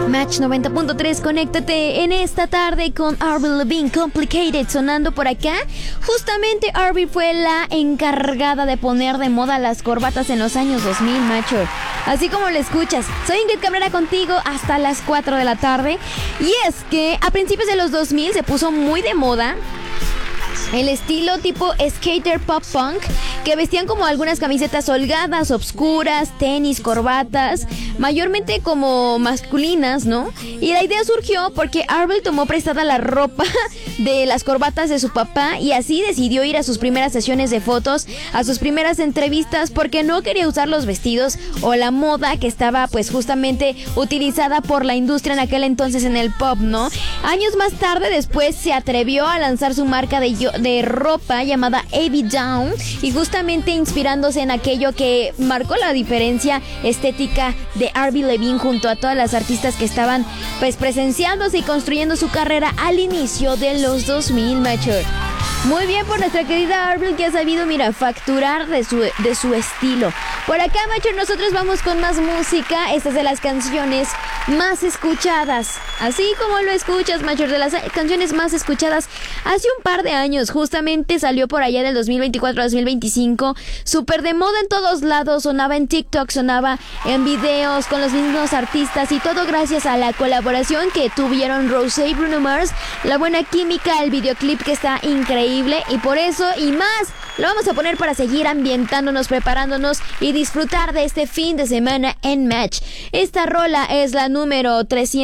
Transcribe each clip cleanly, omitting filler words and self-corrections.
Match 90.3, conéctate en esta tarde con Avril Lavigne, Complicated, sonando por acá. Justamente Avril fue la encargada de poner de moda las corbatas en los años 2000, macho. Así como lo escuchas, soy Ingrid Cabrera contigo hasta las 4 de la tarde. Y es que a principios de los 2000 se puso muy de moda el estilo tipo skater pop punk, que vestían como algunas camisetas holgadas, obscuras, tenis, corbatas, mayormente como masculinas, ¿no? Y la idea surgió porque Avril tomó prestada la ropa de las corbatas de su papá y así decidió ir a sus primeras sesiones de fotos, a sus primeras entrevistas, porque no quería usar los vestidos o la moda que estaba pues justamente utilizada por la industria en aquel entonces en el pop, ¿no? Años más tarde después se atrevió a lanzar su marca de ropa llamada Abby Down, y justamente inspirándose en aquello que marcó la diferencia estética de Avril Lavigne junto a todas las artistas que estaban pues presenciándose y construyendo su carrera al inicio de los 2000, macho. Muy bien por nuestra querida Avril, que ha sabido, mira, facturar de su estilo. Por acá, macho, nosotros vamos con más música. Esta es de las canciones más escuchadas. Así como lo escuchas, macho, de las canciones más escuchadas hace un par de años. Justamente salió por allá del 2024 a 2025. Súper de moda en todos lados. Sonaba en TikTok, sonaba en videos con los mismos artistas. Y todo gracias a la colaboración que tuvieron Rosé y Bruno Mars. La buena química, el videoclip que está increíble. Y por eso y más lo vamos a poner para seguir ambientándonos, preparándonos y disfrutar de este fin de semana en Match. Esta rola es la número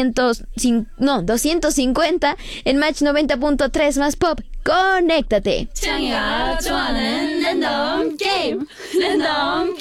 250 en Match 90.3 más pop. ¡Conéctate!